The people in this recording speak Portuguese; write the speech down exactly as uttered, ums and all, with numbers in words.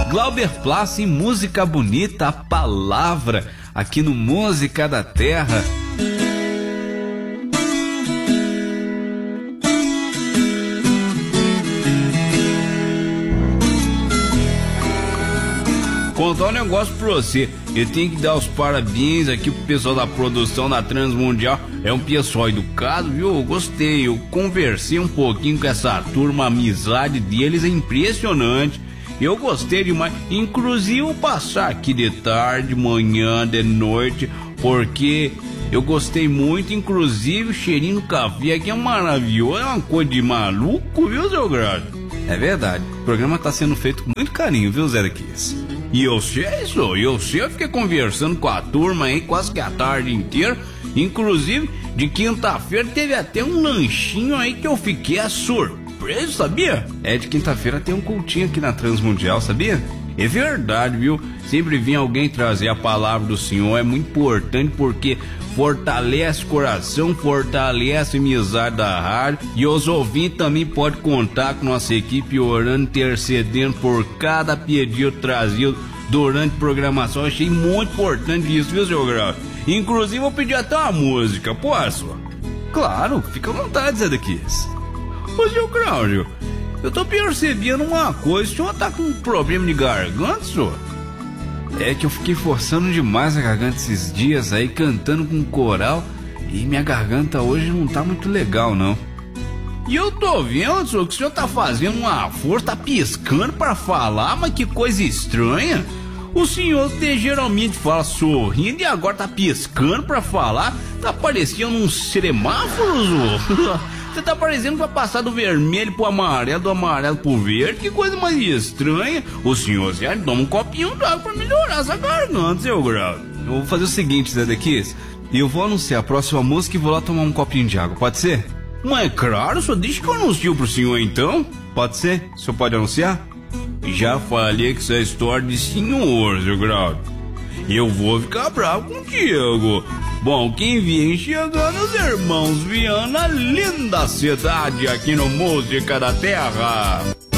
Glauber Plassi, música bonita, a palavra, aqui no Música da Terra. Contar um negócio pra você, eu tenho que dar os parabéns aqui pro pessoal da produção da Transmundial, é um pessoal educado, viu? Eu gostei, eu conversei um pouquinho com essa turma, a amizade deles é impressionante, eu gostei demais, inclusive eu passar aqui de tarde, manhã, de noite, porque eu gostei muito, inclusive o cheirinho do café aqui é maravilhoso, é uma coisa de maluco, viu, seu Grado? É verdade, o programa tá sendo feito com muito carinho, viu, Zé Kiss? E eu sei isso, eu sei, eu fiquei conversando com a turma aí quase que a tarde inteira. Inclusive, de quinta-feira teve até um lanchinho aí que eu fiquei surpreso, sabia? É, de quinta-feira tem um cultinho aqui na Transmundial, sabia? É verdade, viu? Sempre vinha alguém trazer a palavra do Senhor, é muito importante porque fortalece o coração, fortalece a amizade da rádio. E os ouvintes também podem contar com nossa equipe orando, intercedendo por cada pedido trazido durante a programação. Eu achei muito importante isso, viu, seu Grau? Inclusive eu pedi até uma música, posso? Claro, fica à vontade, Zé Kiss. Ô, seu Cláudio, eu tô percebendo uma coisa, o senhor tá com um problema de garganta, senhor? É que eu fiquei forçando demais a garganta esses dias aí, cantando com coral, e minha garganta hoje não tá muito legal, não. E eu tô vendo, senhor, que o senhor tá fazendo uma força, tá piscando pra falar, mas que coisa estranha. O senhor que geralmente fala sorrindo e agora tá piscando pra falar, tá parecendo um semáforo, senhor. Você tá parecendo que vai passar do vermelho pro amarelo, do amarelo pro verde, que coisa mais estranha. O senhor já toma um copinho d'água pra melhorar essa garganta, seu Grau. Eu vou fazer o seguinte, Zé Kiss, eu vou anunciar a próxima música e vou lá tomar um copinho de água, pode ser? Mas é claro, só deixa que eu anuncio pro senhor então. Pode ser? O senhor pode anunciar? Já falei que isso é história de senhor, seu Grau. Eu vou ficar bravo contigo. Bom, quem vem chegando os irmãos Viana, linda cidade aqui no Música da Terra.